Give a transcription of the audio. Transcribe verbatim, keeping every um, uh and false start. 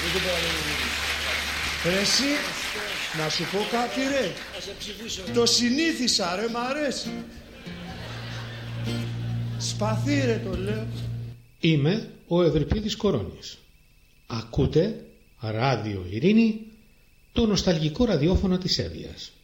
Ρε εσύ, να σου πω κάτι ρε. Το συνήθισα ρε, μ' αρέσει. Σπαθί ρε το λέω. Είμαι ο Ευρυπίδης Κορώνης. Ακούτε Ράδιο Ειρήνη, το νοσταλγικό ραδιόφωνο της Εύβοιας.